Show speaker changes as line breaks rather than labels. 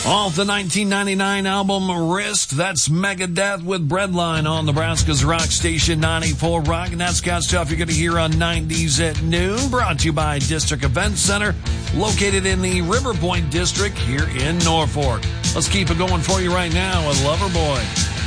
Off the 1999 album Risk, that's Megadeth with Breadline on Nebraska's Rock Station 94 Rock. And that's got stuff you're going to hear on 90s at noon. Brought to you by District Event Center, located in the River Point District here in Norfolk. Let's keep it going for you right now with Loverboy.